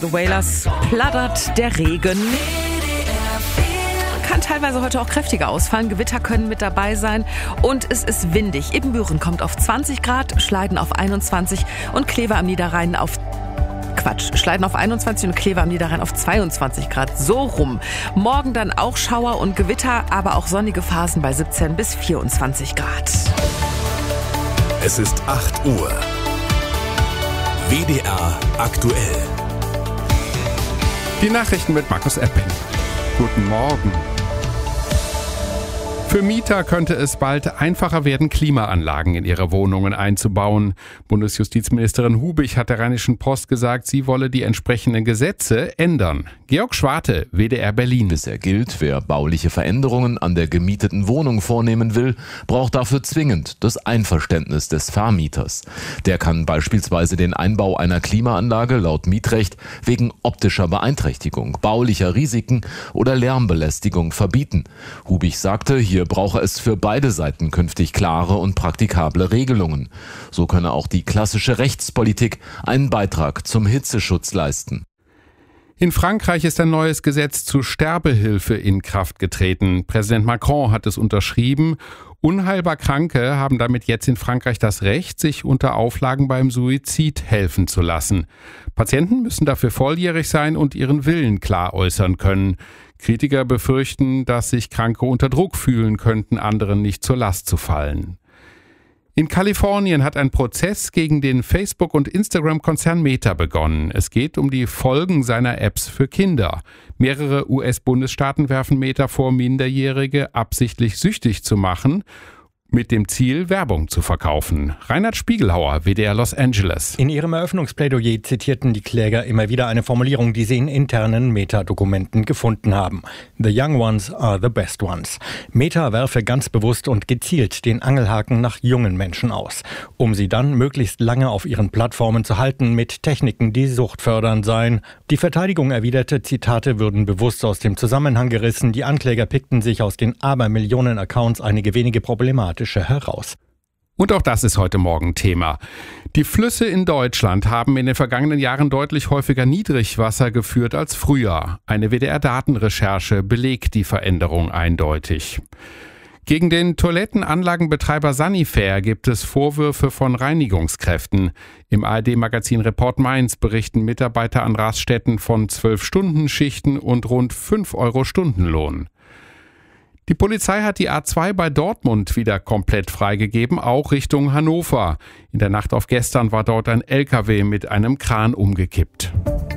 The Wailers plattert der Regen. Kann teilweise heute auch kräftiger ausfallen. Gewitter können mit dabei sein und es ist windig. Ibbenbüren kommt auf 20 Grad, Schleiden auf 21 und Kleve am Niederrhein auf Schleiden auf 21 und Kleve am Niederrhein auf 22 Grad. So rum. Morgen dann auch Schauer und Gewitter, aber auch sonnige Phasen bei 17 bis 24 Grad. Es ist 8 Uhr. WDR aktuell. Die Nachrichten mit Markus Epping. Guten Morgen. Für Mieter könnte es bald einfacher werden, Klimaanlagen in ihre Wohnungen einzubauen. Bundesjustizministerin Hubich hat der Rheinischen Post gesagt, sie wolle die entsprechenden Gesetze ändern. Georg Schwarte, WDR Berlin. Bisher gilt, wer bauliche Veränderungen an der gemieteten Wohnung vornehmen will, braucht dafür zwingend das Einverständnis des Vermieters. Der kann beispielsweise den Einbau einer Klimaanlage laut Mietrecht wegen optischer Beeinträchtigung, baulicher Risiken oder Lärmbelästigung verbieten. Hubich sagte, hier brauche es für beide Seiten künftig klare und praktikable Regelungen. So könne auch die klassische Rechtspolitik einen Beitrag zum Hitzeschutz leisten. In Frankreich ist ein neues Gesetz zur Sterbehilfe in Kraft getreten. Präsident Macron hat es unterschrieben. Unheilbar Kranke haben damit jetzt in Frankreich das Recht, sich unter Auflagen beim Suizid helfen zu lassen. Patienten müssen dafür volljährig sein und ihren Willen klar äußern können. Kritiker befürchten, dass sich Kranke unter Druck fühlen könnten, anderen nicht zur Last zu fallen. In Kalifornien hat ein Prozess gegen den Facebook- und Instagram-Konzern Meta begonnen. Es geht um die Folgen seiner Apps für Kinder. Mehrere US-Bundesstaaten werfen Meta vor, Minderjährige absichtlich süchtig zu machen, mit dem Ziel, Werbung zu verkaufen. Reinhard Spiegelhauer, WDR Los Angeles. In ihrem Eröffnungsplädoyer zitierten die Kläger immer wieder eine Formulierung, die sie in internen Meta-Dokumenten gefunden haben. The young ones are the best ones. Meta werfe ganz bewusst und gezielt den Angelhaken nach jungen Menschen aus, um sie dann möglichst lange auf ihren Plattformen zu halten mit Techniken, die suchtfördernd seien. Die Verteidigung erwiderte, Zitate würden bewusst aus dem Zusammenhang gerissen. Die Ankläger pickten sich aus den Abermillionen Accounts einige wenige problematische heraus. Und auch das ist heute Morgen Thema. Die Flüsse in Deutschland haben in den vergangenen Jahren deutlich häufiger Niedrigwasser geführt als früher. Eine WDR-Datenrecherche belegt die Veränderung eindeutig. Gegen den Toilettenanlagenbetreiber Sanifair gibt es Vorwürfe von Reinigungskräften. Im ARD-Magazin Report Mainz berichten Mitarbeiter an Raststätten von 12-Stunden-Schichten und rund 5 € Stundenlohn. Die Polizei hat die A2 bei Dortmund wieder komplett freigegeben, auch Richtung Hannover. In der Nacht auf gestern war dort ein LKW mit einem Kran umgekippt.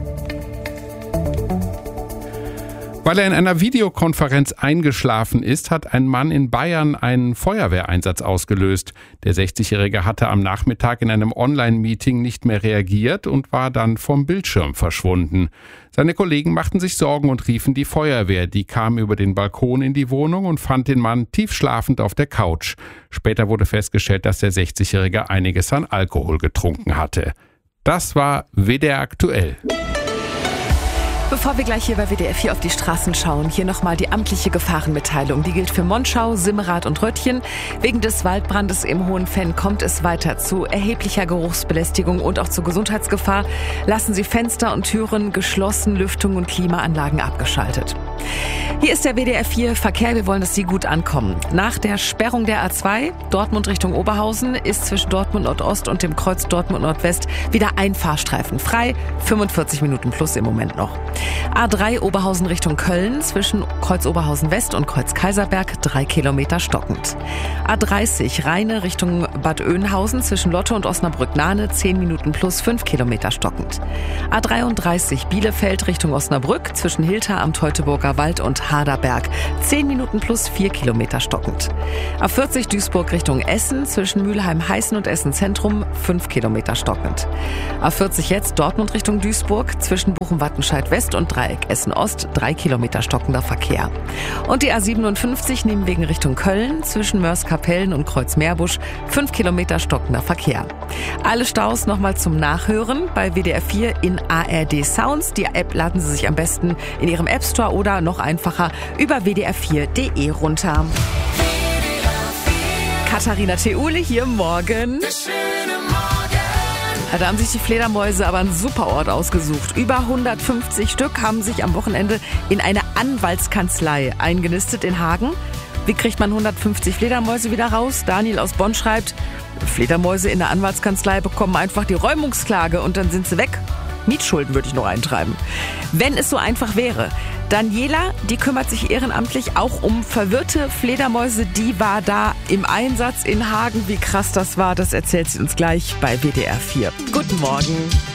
Weil er in einer Videokonferenz eingeschlafen ist, hat ein Mann in Bayern einen Feuerwehreinsatz ausgelöst. Der 60-Jährige hatte am Nachmittag in einem Online-Meeting nicht mehr reagiert und war dann vom Bildschirm verschwunden. Seine Kollegen machten sich Sorgen und riefen die Feuerwehr. Die kam über den Balkon in die Wohnung und fand den Mann tief schlafend auf der Couch. Später wurde festgestellt, dass der 60-Jährige einiges an Alkohol getrunken hatte. Das war WDR aktuell. Bevor wir gleich hier bei WDR 4 auf die Straßen schauen, hier nochmal die amtliche Gefahrenmitteilung. Die gilt für Monschau, Simmerath und Röttchen. Wegen des Waldbrandes im Hohenfenn kommt es weiter zu erheblicher Geruchsbelästigung und auch zu Gesundheitsgefahr. Lassen Sie Fenster und Türen geschlossen, Lüftung und Klimaanlagen abgeschaltet. Hier ist der WDR 4 Verkehr. Wir wollen, dass Sie gut ankommen. Nach der Sperrung der A2, Dortmund Richtung Oberhausen, ist zwischen Dortmund Nordost und dem Kreuz Dortmund Nordwest wieder ein Fahrstreifen frei. 45 Minuten plus im Moment noch. A3 Oberhausen Richtung Köln, zwischen Kreuz Oberhausen West und Kreuz Kaiserberg 3 Kilometer stockend. A30 Rheine Richtung Bad Oeynhausen, zwischen Lotte und Osnabrück-Nahne 10 Minuten plus 5 Kilometer stockend. A33 Bielefeld Richtung Osnabrück, zwischen Hilter am Teutoburger Wald und Haderberg 10 Minuten plus 4 Kilometer stockend. A40 Duisburg Richtung Essen, zwischen Mülheim-Heißen und Essen Zentrum 5 Kilometer stockend. A40 jetzt Dortmund Richtung Duisburg, zwischen Bochum-Wattenscheid West und Dreieck Essen-Ost 3 Kilometer stockender Verkehr. Und die A57 Nijmegen Richtung Köln, zwischen Mörs-Kapellen und Kreuz-Meerbusch 5 Kilometer stockender Verkehr. Alle Staus nochmal zum Nachhören bei WDR 4 in ARD Sounds. Die App laden Sie sich am besten in Ihrem App Store oder noch einfacher über wdr4.de runter. Katharina Theule hier morgen. Da haben sich die Fledermäuse aber einen super Ort ausgesucht. Über 150 Stück haben sich am Wochenende in eine Anwaltskanzlei eingenistet in Hagen. Wie kriegt man 150 Fledermäuse wieder raus? Daniel aus Bonn schreibt, Fledermäuse in der Anwaltskanzlei bekommen einfach die Räumungsklage und dann sind sie weg. Mietschulden würde ich noch eintreiben. Wenn es so einfach wäre. Daniela, die kümmert sich ehrenamtlich auch um verwirrte Fledermäuse. Die war da im Einsatz in Hagen. Wie krass das war, das erzählt sie uns gleich bei WDR 4. Guten Morgen.